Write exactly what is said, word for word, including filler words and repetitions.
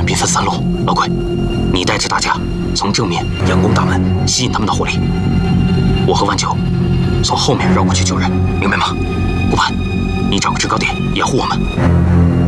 兵分三路，老鬼，你带着大家从正面佯攻大门，吸引他们的火力；我和万九从后面绕过去救人，明白吗？顾盼，你找个制高点掩护我们。